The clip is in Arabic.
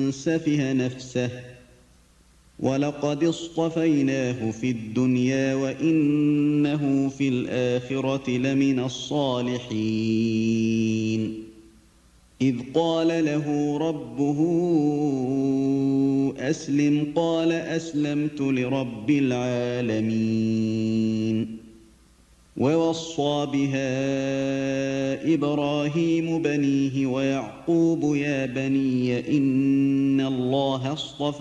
سفه نفسه ولقد اصطفيناه في الدنيا وإنه في الآخرة لمن الصالحين إذ قال له ربه أسلم قال أسلمت لرب العالمين ووصى بها إبراهيم بنيه ويعقوب يا بني إن الله اصطفى